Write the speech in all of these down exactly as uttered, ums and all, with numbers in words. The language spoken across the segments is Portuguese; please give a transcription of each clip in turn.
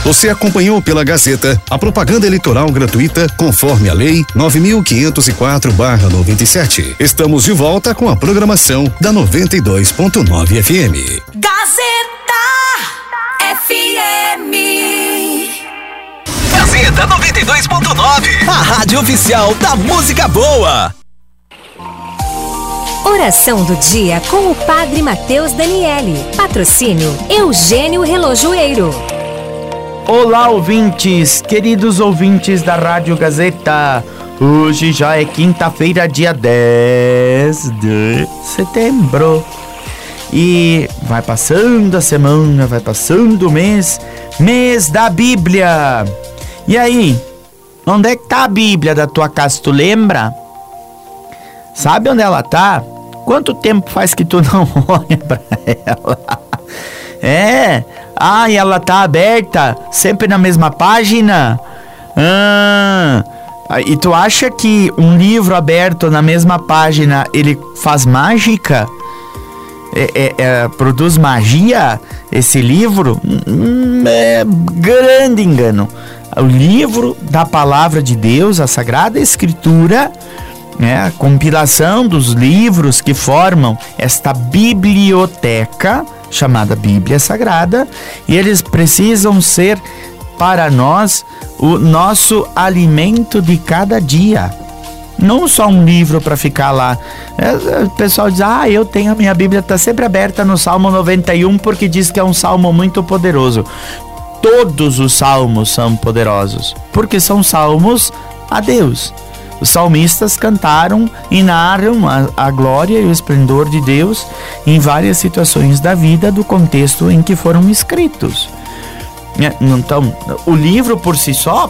Você acompanhou pela Gazeta a propaganda eleitoral gratuita conforme a Lei nove mil quinhentos e quatro barra noventa e sete. Estamos de volta com a programação da noventa e dois ponto nove F M. Gazeta F M. Gazeta noventa e dois ponto nove. A rádio oficial da música boa. Oração do dia com o Padre Mateus Daniele. Patrocínio Eugênio Relojoeiro. Olá, ouvintes, queridos ouvintes da Rádio Gazeta. Hoje já é quinta-feira, dia dez de setembro. E vai passando a semana, vai passando o mês, mês da Bíblia. E aí, onde é que tá a Bíblia da tua casa, tu lembra? Sabe onde ela tá? Quanto tempo faz que tu não olha pra ela? É, ah, e ela tá aberta, sempre na mesma página? Ah, e tu acha que um livro aberto na mesma página, ele faz mágica? É, é, é, produz magia esse livro? Hum, é grande engano. O livro da Palavra de Deus, a Sagrada Escritura, é a compilação dos livros que formam esta biblioteca chamada Bíblia Sagrada, e eles precisam ser para nós o nosso alimento de cada dia. Não só um livro para ficar lá. É, o pessoal diz, ah, eu tenho a minha Bíblia, está sempre aberta no Salmo noventa e um, porque diz que é um salmo muito poderoso. Todos os salmos são poderosos, porque são salmos a Deus. Os salmistas cantaram e narram a, a glória e o esplendor de Deus em várias situações da vida do contexto em que foram escritos. Então, o livro por si só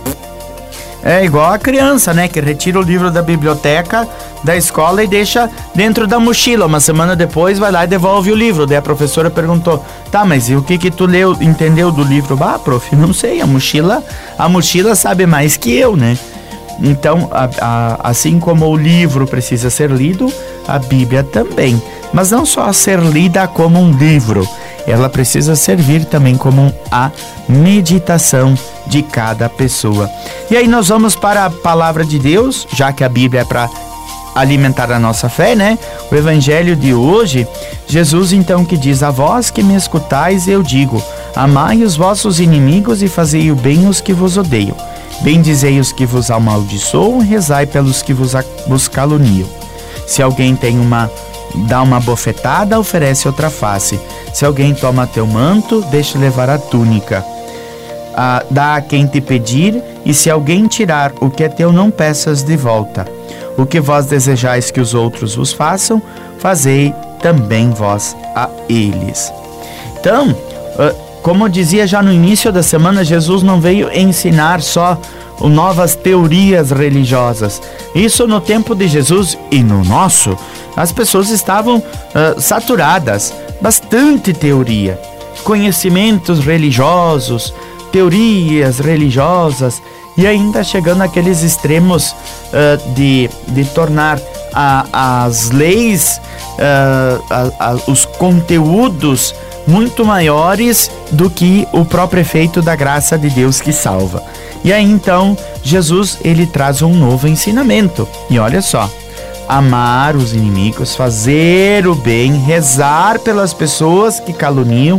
é igual a criança, né? Que retira o livro da biblioteca da escola e deixa dentro da mochila. Uma semana depois vai lá e devolve o livro. Daí a professora perguntou, tá, mas e o que que tu leu, entendeu do livro? Ah, prof, não sei, a mochila, a mochila sabe mais que eu, né? Então, a, a, assim como o livro precisa ser lido, a Bíblia também. Mas não só ser lida como um livro, ela precisa servir também como a meditação de cada pessoa. E aí nós vamos para a Palavra de Deus, já que a Bíblia é para alimentar a nossa fé, né? O Evangelho de hoje, Jesus então que diz, a vós que me escutais eu digo, amai os vossos inimigos e fazei o bem aos que vos odeiam. Bendizei os que vos amaldiçoam, rezai pelos que vos, vos caluniam. Se alguém tem uma, dá uma bofetada, oferece outra face. Se alguém toma teu manto, deixa levar a túnica. Ah, dá a quem te pedir, e se alguém tirar o que é teu, não peças de volta. O que vós desejais que os outros vos façam, fazei também vós a eles. Então, uh, como eu dizia já no início da semana, Jesus não veio ensinar só novas teorias religiosas. Isso no tempo de Jesus e no nosso, as pessoas estavam uh, saturadas, bastante teoria, conhecimentos religiosos, teorias religiosas, e ainda chegando àqueles extremos uh, de, de tornar a, as leis, uh, a, a, os conteúdos muito maiores do que o próprio efeito da graça de Deus que salva. E aí então Jesus ele traz um novo ensinamento. E olha só, amar os inimigos, fazer o bem, rezar pelas pessoas que caluniam,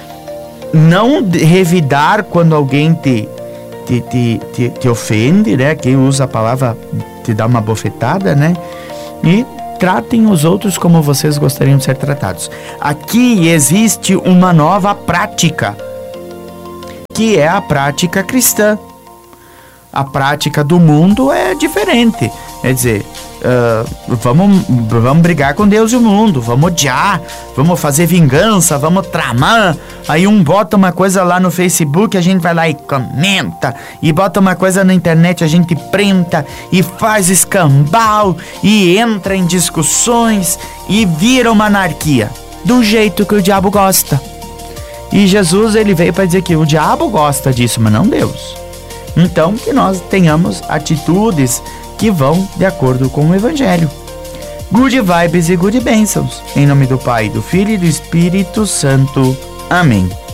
não revidar quando alguém te, te, te, te, te ofende, né? Quem usa a palavra te dá uma bofetada, né? E tratem os outros como vocês gostariam de ser tratados. Aqui existe uma nova prática, que é a prática cristã. A prática do mundo é diferente. Quer dizer, uh, vamos, vamos brigar com Deus e o mundo, vamos odiar, vamos fazer vingança, vamos tramar. Aí um bota uma coisa lá no Facebook, a gente vai lá e comenta, e bota uma coisa na internet, a gente prenta e faz escambau e entra em discussões e vira uma anarquia, do jeito que o diabo gosta. E Jesus ele veio para dizer que o diabo gosta disso, mas não Deus. Então que nós tenhamos atitudes que vão de acordo com o Evangelho. Good vibes e good bênçãos. Em nome do Pai, do Filho e do Espírito Santo. Amém.